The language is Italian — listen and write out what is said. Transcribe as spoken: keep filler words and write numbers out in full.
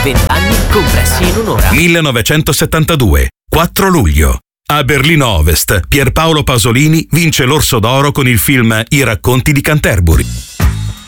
venti anni compressi in un'ora. millenovecentosettantadue, quattro luglio. A Berlino Ovest, Pierpaolo Pasolini vince l'Orso d'Oro con il film I racconti di Canterbury.